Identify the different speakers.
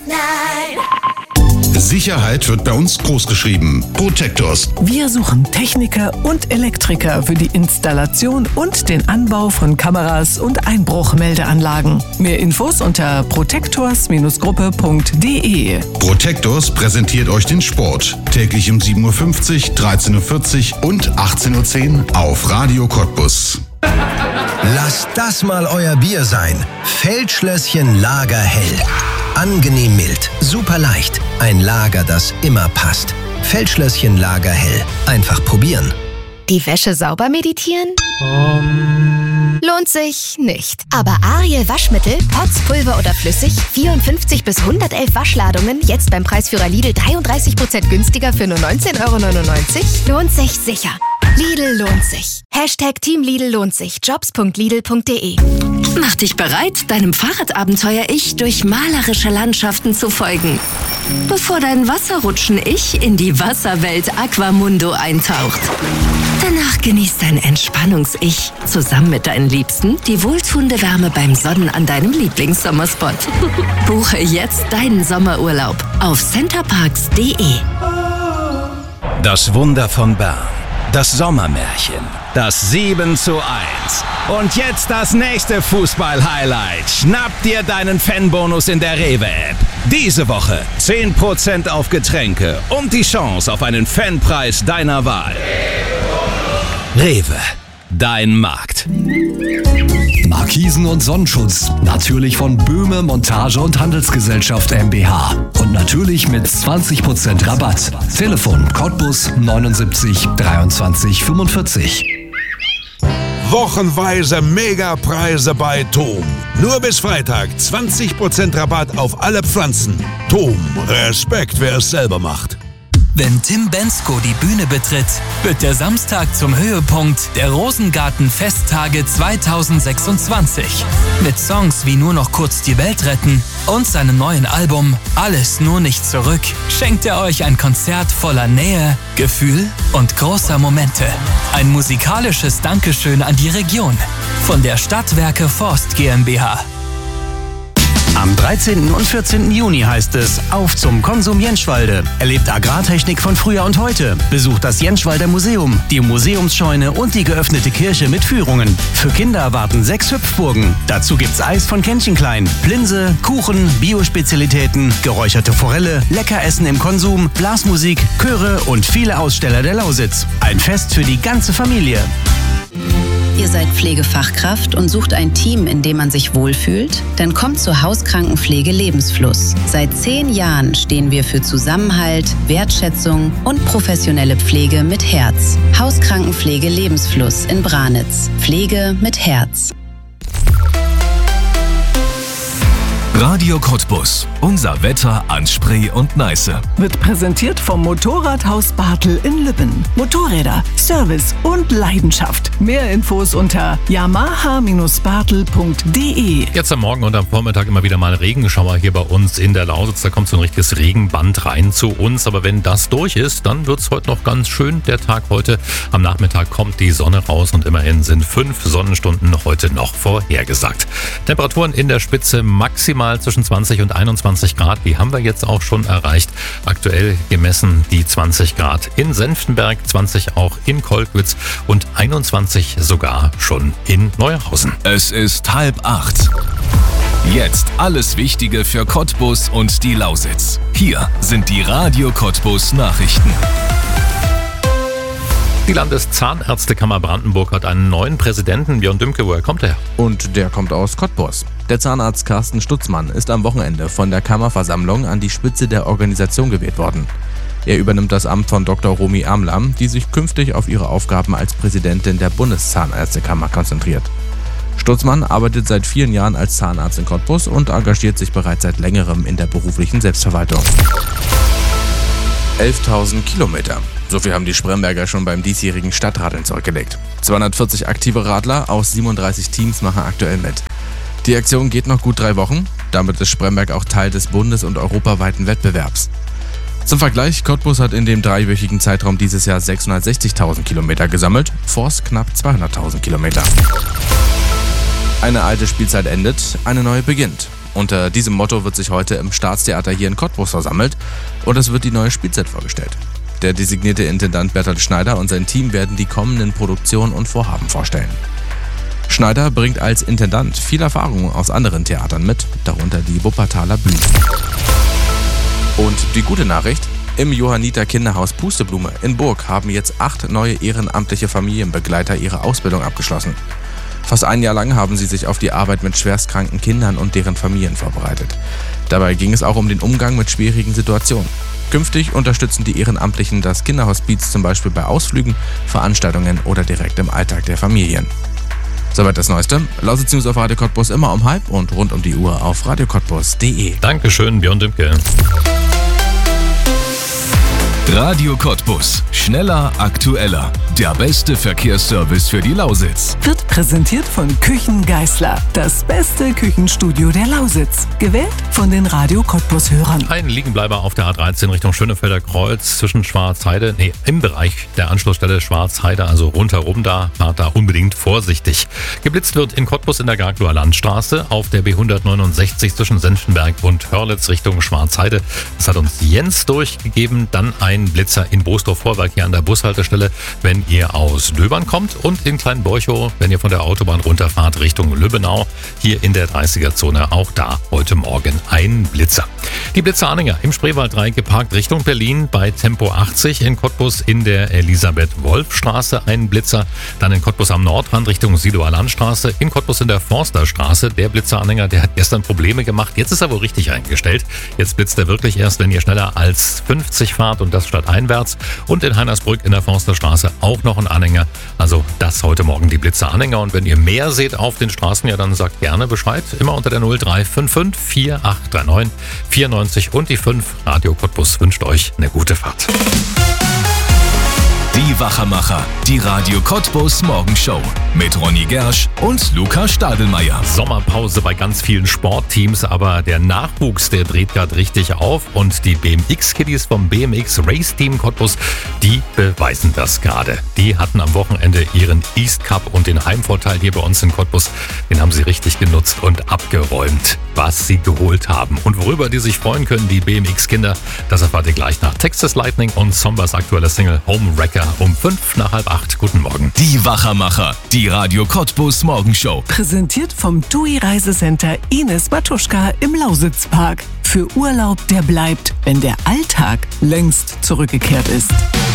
Speaker 1: Nein!
Speaker 2: Sicherheit wird bei uns großgeschrieben. Protectors.
Speaker 3: Wir suchen Techniker und Elektriker für die Installation und den Anbau von Kameras und Einbruchmeldeanlagen. Mehr Infos unter protectors-gruppe.de.
Speaker 2: Protectors präsentiert euch den Sport. Täglich um 7.50 Uhr, 13.40 Uhr und 18.10 Uhr auf Radio Cottbus.
Speaker 4: Lasst das mal euer Bier sein. Feldschlösschen Lagerhell. Angenehm mild, super leicht. Ein Lager, das immer passt. Feldschlösschen Lagerhell. Einfach probieren.
Speaker 5: Die Wäsche sauber meditieren? Lohnt sich nicht. Aber Ariel Waschmittel, Pots, Pulver oder flüssig, 54 bis 111 Waschladungen, jetzt beim Preisführer Lidl 33% günstiger für nur 19,99 €? Lohnt sich sicher. Lidl lohnt sich. #Team Lidl lohnt sich. Jobs.lidl.de.
Speaker 6: Mach dich bereit, deinem Fahrradabenteuer-Ich durch malerische Landschaften zu folgen. Bevor dein Wasserrutschen-Ich in die Wasserwelt Aquamundo eintaucht. Danach genießt dein Entspannungs-Ich zusammen mit deinen Liebsten die wohltuende Wärme beim Sonnen an deinem Lieblingssommerspot. Buche jetzt deinen Sommerurlaub auf centerparks.de.
Speaker 7: Das Wunder von Bern. Das Sommermärchen. Das 7:1. Und jetzt das nächste Fußball-Highlight. Schnapp dir deinen Fanbonus in der Rewe-App. Diese Woche 10% auf Getränke und die Chance auf einen Fanpreis deiner Wahl. Rewe, dein Markt.
Speaker 8: Markisen und Sonnenschutz. Natürlich von Böhme Montage und Handelsgesellschaft MBH. Und natürlich mit 20% Rabatt. Telefon Cottbus 79 23 45.
Speaker 9: Wochenweise Megapreise bei TOM. Nur bis Freitag 20% Rabatt auf alle Pflanzen. TOM, Respekt, wer es selber macht.
Speaker 10: Wenn Tim Bensko die Bühne betritt, wird der Samstag zum Höhepunkt der Rosengarten-Festtage 2026. Mit Songs wie Nur noch kurz die Welt retten und seinem neuen Album Alles nur nicht zurück schenkt er euch ein Konzert voller Nähe, Gefühl und großer Momente. Ein musikalisches Dankeschön an die Region von der Stadtwerke Forst GmbH.
Speaker 11: Am 13. und 14. Juni heißt es Auf zum Konsum Jenschwalde. Erlebt Agrartechnik von früher und heute. Besucht das Jenschwalder Museum, die Museumsscheune und die geöffnete Kirche mit Führungen. Für Kinder erwarten 6 Hüpfburgen. Dazu gibt's Eis von Kännchenklein, Plinse, Kuchen, Biospezialitäten, geräucherte Forelle, Leckeressen im Konsum, Blasmusik, Chöre und viele Aussteller der Lausitz. Ein Fest für die ganze Familie.
Speaker 12: Ihr seid Pflegefachkraft und sucht ein Team, in dem man sich wohlfühlt? Dann kommt zur Hauskrankenpflege Lebensfluss. Seit 10 Jahren stehen wir für Zusammenhalt, Wertschätzung und professionelle Pflege mit Herz. Hauskrankenpflege Lebensfluss in Branitz. Pflege mit Herz.
Speaker 8: Radio Cottbus. Unser Wetter an Spree und Neiße.
Speaker 3: Wird präsentiert vom Motorradhaus Bartel in Lübben. Motorräder, Service und Leidenschaft. Mehr Infos unter yamaha-bartel.de.
Speaker 13: Jetzt am Morgen und am Vormittag immer wieder mal Regenschauer hier bei uns in der Lausitz. Da kommt so ein richtiges Regenband rein zu uns. Aber wenn das durch ist, dann wird es heute noch ganz schön. Der Tag heute. Am Nachmittag kommt die Sonne raus und immerhin sind 5 Sonnenstunden heute noch vorhergesagt. Temperaturen in der Spitze maximal zwischen 20 und 21 Grad. Die haben wir jetzt auch schon erreicht. Aktuell gemessen die 20 Grad in Senftenberg, 20 auch in Kolkwitz und 21 sogar schon in Neuhausen.
Speaker 8: Es ist 7:30. Jetzt alles Wichtige für Cottbus und die Lausitz. Hier sind die Radio Cottbus Nachrichten.
Speaker 13: Die Landeszahnärztekammer Brandenburg hat einen neuen Präsidenten. Björn Dümke, woher kommt er?
Speaker 14: Und der kommt aus Cottbus. Der Zahnarzt Carsten Stutzmann ist am Wochenende von der Kammerversammlung an die Spitze der Organisation gewählt worden. Er übernimmt das Amt von Dr. Romy Amler, die sich künftig auf ihre Aufgaben als Präsidentin der Bundeszahnärztekammer konzentriert. Stutzmann arbeitet seit vielen Jahren als Zahnarzt in Cottbus und engagiert sich bereits seit längerem in der beruflichen Selbstverwaltung. 11.000 Kilometer. So viel haben die Spremberger schon beim diesjährigen Stadtradeln zurückgelegt. 240 aktive Radler aus 37 Teams machen aktuell mit. Die Aktion geht noch gut 3 Wochen. Damit ist Spremberg auch Teil des bundes- und europaweiten Wettbewerbs. Zum Vergleich, Cottbus hat in dem 3-wöchigen Zeitraum dieses Jahr 660.000 Kilometer gesammelt, Forst knapp 200.000 Kilometer. Eine alte Spielzeit endet, eine neue beginnt. Unter diesem Motto wird sich heute im Staatstheater hier in Cottbus versammelt und es wird die neue Spielzeit vorgestellt. Der designierte Intendant Bertolt Schneider und sein Team werden die kommenden Produktionen und Vorhaben vorstellen. Schneider bringt als Intendant viel Erfahrung aus anderen Theatern mit, darunter die Wuppertaler Bühne. Und die gute Nachricht: Im Johanniter Kinderhaus Pusteblume in Burg haben jetzt 8 neue ehrenamtliche Familienbegleiter ihre Ausbildung abgeschlossen. Fast ein Jahr lang haben sie sich auf die Arbeit mit schwerstkranken Kindern und deren Familien vorbereitet. Dabei ging es auch um den Umgang mit schwierigen Situationen. Künftig unterstützen die Ehrenamtlichen das Kinderhospiz zum Beispiel bei Ausflügen, Veranstaltungen oder direkt im Alltag der Familien. Soweit das Neueste. Lausitz News auf Radio Cottbus immer um 12:30 und rund um die Uhr auf radiocottbus.de.
Speaker 13: Dankeschön, Björn Dümke.
Speaker 8: Radio Cottbus. Schneller, aktueller. Der beste Verkehrsservice für die Lausitz.
Speaker 3: Wird präsentiert von Küchen Geisler. Das beste Küchenstudio der Lausitz. Gewählt von den Radio Cottbus-Hörern.
Speaker 13: Ein Liegenbleiber auf der A13 Richtung Schönefelder Kreuz zwischen Schwarzheide, im Bereich der Anschlussstelle Schwarzheide, also rundherum da, fahrt da unbedingt vorsichtig. Geblitzt wird in Cottbus in der Garglower Landstraße, auf der B169 zwischen Senftenberg und Hörlitz Richtung Schwarzheide. Das hat uns Jens durchgegeben. Dann ein Blitzer in Boosdorf-Vorwerk hier an der Bushaltestelle, wenn ihr aus Döbern kommt, und in Kleinborchow, wenn ihr von der Autobahn runterfahrt Richtung Lübbenau, hier in der 30er-Zone, auch da heute Morgen ein Blitzer. Die Blitzer-Anhänger im Spreewald-Dreieck geparkt Richtung Berlin bei Tempo 80, in Cottbus in der Elisabeth-Wolf-Straße ein Blitzer, dann in Cottbus am Nordrand Richtung Siloer Landstraße, in Cottbus in der Forsterstraße. Der Blitzer-Anhänger, der hat gestern Probleme gemacht, jetzt ist er wohl richtig eingestellt. Jetzt blitzt er wirklich erst, wenn ihr schneller als 50 fahrt und das stadteinwärts, und in Heinersbrück in der Forsterstraße auch noch ein Anhänger. Also das heute Morgen die Blitzer-Anhänger, und wenn ihr mehr seht auf den Straßen, ja, dann sagt gerne Bescheid. Immer unter der 0355 4839 94 und die 5. Radio Cottbus wünscht euch eine gute Fahrt.
Speaker 8: Die Wachermacher, die Radio Cottbus Morgenshow mit Ronny Gersch und Luca Stadelmeier.
Speaker 13: Sommerpause bei ganz vielen Sportteams, aber der Nachwuchs, der dreht gerade richtig auf, und die BMX-Kiddies vom BMX Race Team Cottbus, die beweisen das gerade. Die hatten am Wochenende ihren East Cup und den Heimvorteil hier bei uns in Cottbus, den haben sie richtig genutzt und abgeräumt, was sie geholt haben. Und worüber die sich freuen können, die BMX-Kinder, das erfahrt ihr gleich nach Texas Lightning und Zombas aktueller Single Home Wrecker um 7:55. Guten Morgen.
Speaker 8: Die Wachermacher, die Radio Cottbus Morgenshow.
Speaker 3: Präsentiert vom TUI Reisecenter Ines Matuschka im Lausitzpark. Für Urlaub, der bleibt, wenn der Alltag längst zurückgekehrt ist.